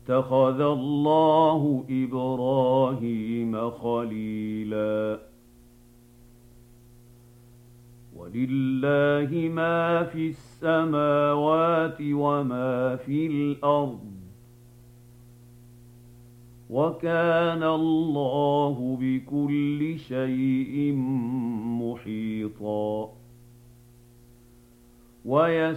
اتخذ الله إبراهيم خليلا ولله ما في السماوات وما في الأرض وكان الله بكل شيء محيطا